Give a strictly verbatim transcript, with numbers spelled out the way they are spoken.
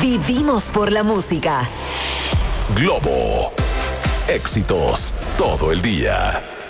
Vivimos por la música. Globo. Éxitos todo el día.